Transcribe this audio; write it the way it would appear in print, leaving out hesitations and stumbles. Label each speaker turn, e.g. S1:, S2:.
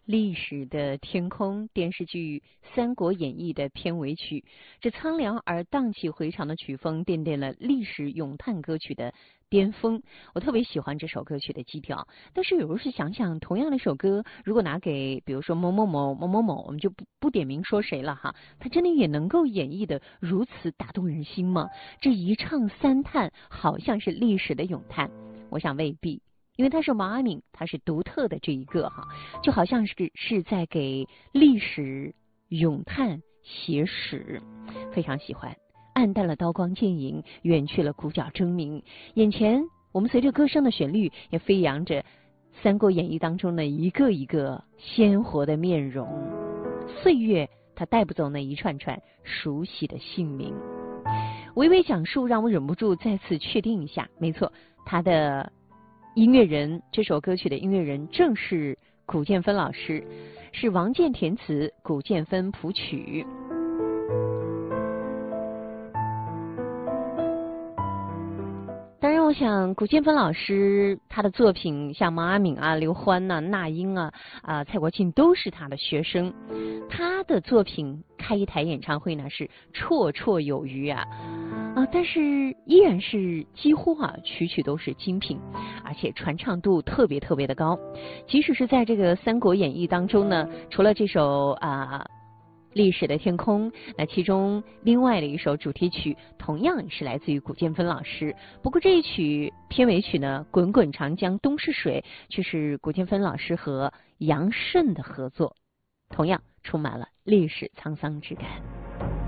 S1: 历史的天空电视剧《三国演义》的片尾曲，这苍凉而荡气回肠的曲风奠定了历史咏叹歌曲的巅峰。我特别喜欢这首歌曲的基调，但是有时候想想，同样的一首歌，如果拿给比如说某某某某某某，我们就不点名说谁了哈，他真的也能够演绎的如此打动人心吗？这一唱三叹，好像是历史的咏叹，我想未必。因为他是王阿敏，他是独特的这一个哈，就好像是在给历史咏叹写史，非常喜欢。暗淡了刀光剑影，远去了鼓角争鸣，眼前我们随着歌声的旋律，也飞扬着《三国演义》当中的一个一个鲜活的面容。岁月它带不走那一串串熟悉的姓名。娓娓讲述让我忍不住再次确定一下，没错，他的音乐人，这首歌曲的音乐人正是古建芬老师，是王健填词，古建芬谱曲。当然，我想古建芬老师他的作品，像毛阿敏啊、刘欢呐、那英啊、蔡国庆都是他的学生。他的作品开一台演唱会呢是绰绰有余啊。但是依然是几乎曲曲都是精品，而且传唱度特别特别的高。即使是在这个《三国演义》当中呢，除了这首历史的天空，那其中另外的一首主题曲同样是来自于古建芬老师。不过这一曲片尾曲呢，《滚滚长江东逝水》却是古建芬老师和杨慎的合作，同样充满了历史沧桑之感。